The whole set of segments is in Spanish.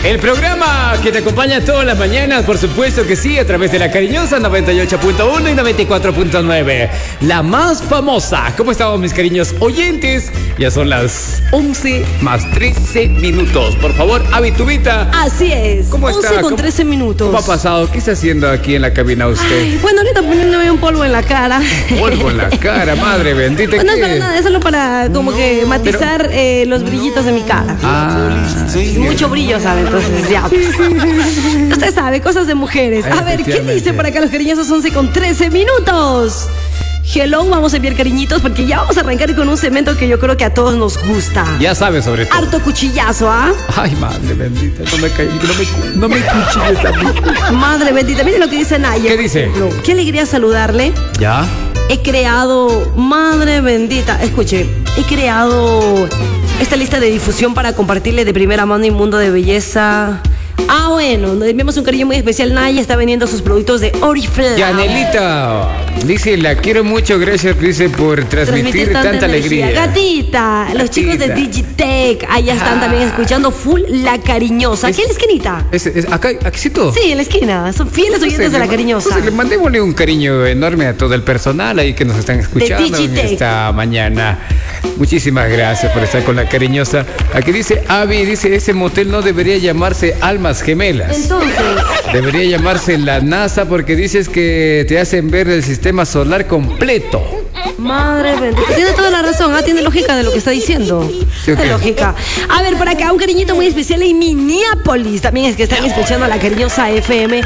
El programa que te acompaña todas las mañanas, por supuesto que sí, a través de La Cariñosa 98.1 y 94.9. La más famosa. ¿Cómo estamos, mis cariños oyentes? Ya son las 11 más 13 minutos. Por favor, Abitubita. Así es. ¿Cómo está? 11 con 13 minutos. ¿Cómo ha pasado? ¿Qué está haciendo aquí en la cabina usted? Ay, bueno, ahorita poniéndome un polvo en la cara. Polvo en la cara, madre bendita. No es para nada, es solo para como que matizar los brillitos de mi cara. Mucho brillo, ¿sabe? Entonces ya. Usted sabe, cosas de mujeres. A ver, ¿qué dice por acá los cariñosos? 11 con 13 minutos. Hello, vamos a enviar cariñitos porque ya vamos a arrancar con un segmento que yo creo que a todos nos gusta. Ya sabes sobre todo. Harto cuchillazo, ¿ah? Ay, madre bendita, no me cuchilles a mí. Madre bendita, mire lo que dice Naya. ¿Qué dice? Qué alegría saludarle. ¿Ya? He creado, madre bendita, escuche, he creado esta lista de difusión para compartirle de primera mano un mundo de belleza. Ah, bueno, nos enviamos un cariño muy especial. Naya está vendiendo sus productos de Oriflame. Yanelita dice, la quiero mucho, gracias, dice, por transmitir tanta alegría. Gatita, los chicos de Digitech, allá están también escuchando full La Cariñosa. ¿Qué en la esquinita? ¿Acá, Axito? Sí, en la esquina, son fieles oyentes de La Cariñosa. Entonces, le mandémosle un cariño enorme a todo el personal ahí que nos están escuchando en esta mañana. Muchísimas gracias por estar con La Cariñosa. Aquí dice Avi, dice, ese motel no debería llamarse Almas Gemelas. Entonces debería llamarse la NASA porque dices que te hacen ver el sistema solar completo. Madre bendita, tiene toda la razón, tiene lógica de lo que está diciendo. Sí, okay. Tiene lógica. A ver, por acá un cariñito muy especial en Minneapolis. También es que están escuchando a La Cariñosa FM.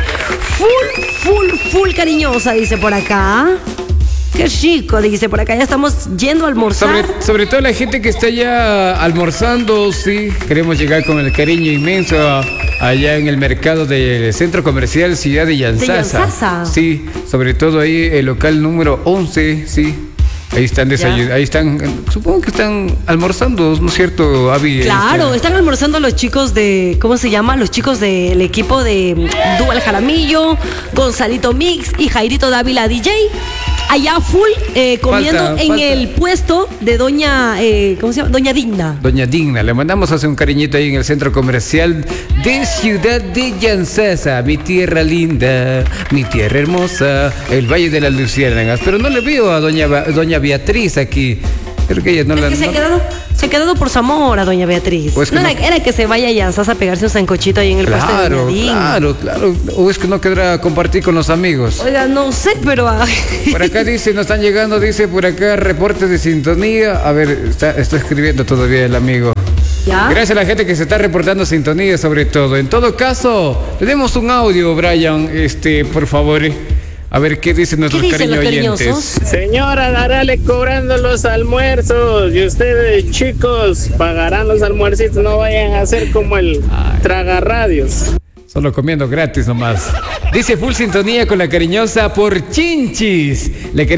Full cariñosa, dice por acá. Qué chico, dice por acá, ya estamos yendo a almorzar. Sobre todo la gente que está ya almorzando, sí. Queremos llegar con el cariño inmenso allá en el mercado del Centro Comercial Ciudad de Yanzasa. Sí, sobre todo ahí el local número 11, sí. Ahí están desayunando, ahí están, supongo que están almorzando, ¿no es cierto, Avi? Claro, están almorzando los chicos de, ¿cómo se llama? Los chicos del equipo de Dual Jaramillo, Gonzalito Mix y Jairito Dávila DJ. Allá full comiendo en el puesto de doña, ¿cómo se llama? Doña Digna. Doña Digna, le mandamos a hacer un cariñito ahí en el Centro Comercial de Ciudad de Yanzasa, mi tierra linda, mi tierra hermosa, el Valle de las Luciérnagas. Pero no le veo a doña Beatriz aquí. Creo que ella no la... Se ha quedado por Zamora, doña Beatriz. Pues no, era que se vaya a Yanzasa a pegarse un sancochito ahí en el puesto de doña Digna. Claro. O es que no quedará compartir con los amigos. Oiga, no sé, pero... Por acá dice, nos están llegando, dice por acá, reportes de sintonía. A ver, está escribiendo todavía el amigo. ¿Ya? Gracias a la gente que se está reportando sintonía, sobre todo. En todo caso, tenemos un audio, Brian, por favor. A ver, ¿qué dicen nuestros cariños oyentes? Señora, darale cobrando los almuerzos. Y ustedes, chicos, pagarán los almuercitos. No vayan a hacer como el tragarradios. Solo comiendo gratis nomás. Dice full sintonía con La Cariñosa por Chinchis.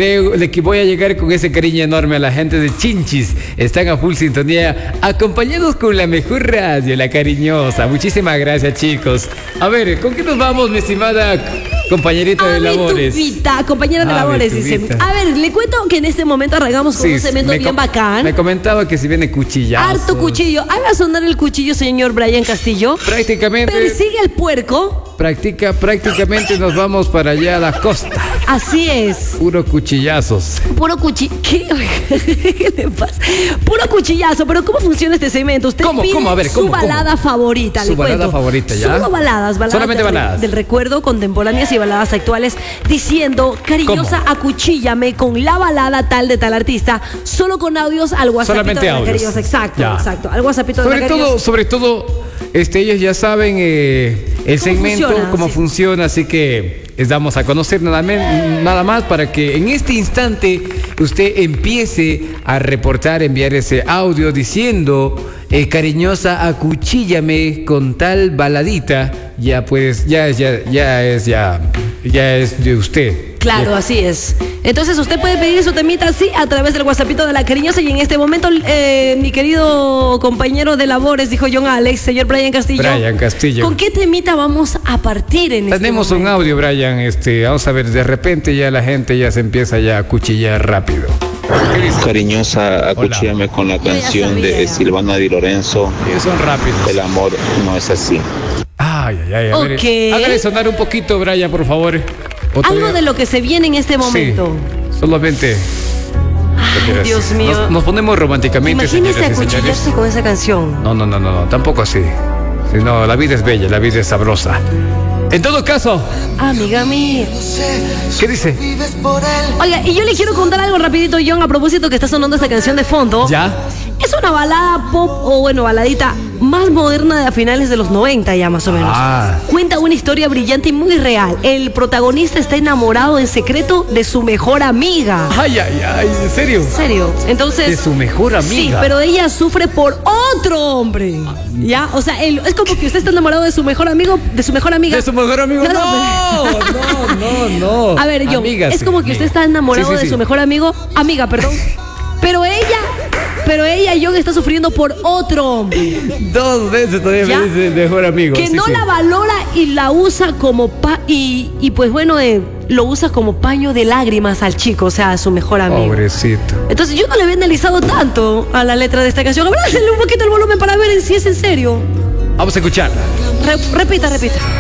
Le voy a llegar con ese cariño enorme a la gente de Chinchis. Están a full sintonía, acompañados con la mejor radio, La Cariñosa. Muchísimas gracias, chicos. A ver, ¿con qué nos vamos, mi estimada compañerita de labores? Compañera de labores, dice. A ver, le cuento que en este momento arrancamos con un cemento bien bacán. Me comentaba que si viene cuchillazo. Harto cuchillo. Ahí va a sonar el cuchillo, señor Brian Castillo. Prácticamente. Persigue el puerco. Prácticamente nos vamos para allá a la costa. Así es. Puro cuchillazos. ¿Qué le pasa? Puro cuchillazo. Pero ¿cómo funciona este segmento? Usted pide A ver, su balada favorita. Su balada favorita, ¿ya? Solo baladas. Solamente baladas. Del recuerdo, contemporáneas y baladas actuales, diciendo, cariñosa, acuchíllame con la balada tal de tal artista, solo con audios al WhatsApp. Solamente de La audios. Cariñosa. Exacto. Al WhatsAppito de La Cariñosa. Sobre todo, ellos ya saben el segmento, cómo funciona, así que les damos a conocer nada más para que en este instante usted empiece a reportar, enviar ese audio diciendo, cariñosa, acuchíllame con tal baladita. Ya pues, ya es de usted. Claro, así es. Entonces usted puede pedir su temita así a través del WhatsAppito de La Cariñosa. Y en este momento, mi querido compañero de labores, dijo John Alex, señor Brian Castillo. ¿Con qué temita vamos a partir en Tenemos un audio, Brian. Vamos a ver, de repente ya la gente ya se empieza ya a cuchillar rápido. Cariñosa, acuchíllame con la canción de Silvana Di Lorenzo. Son rápidos. El amor no es así. Ay. Ok. Hágale sonar un poquito, Brian, por favor. Algo de lo que se viene en este momento. Sí, solamente. Ay, Dios mío. Nos ponemos románticamente, Imagínese señoras y acuchillarse señores. con esa canción. No, tampoco así. No, la vida es bella, la vida es sabrosa. En todo caso, amiga mía. ¿qué dice? Oiga, y yo le quiero contar algo rapidito, John, a propósito que está sonando esta canción de fondo. ¿Ya? Es una balada pop, o bueno, baladita más moderna de a finales de los 90 ya más o menos. Cuenta una historia brillante y muy real. El protagonista está enamorado en secreto de su mejor amiga. Ay, ¿en serio? ¿En serio? Entonces... De su mejor amiga. Sí, pero ella sufre por otro hombre. ¿Ya? O sea, es como que usted está enamorado de su mejor amigo, de su mejor amiga. ¿De su mejor amigo? No. A ver, John, es como que usted está enamorado de su mejor amiga, perdón. Pero ella, John, está sufriendo por otro hombre. 2 veces todavía me dice mejor amigo. Que no la valora y la usa como y pues bueno, lo usa como paño de lágrimas al chico, o sea, a su mejor amigo. Pobrecito. Entonces yo no le había analizado tanto a la letra de esta canción. Habrá que hacerle un poquito el volumen para ver si es en serio. Vamos a escucharla. Repita.